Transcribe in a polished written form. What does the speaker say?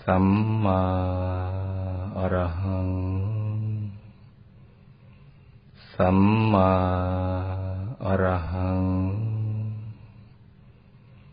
สัมมาอรหังสัมมาอรหัง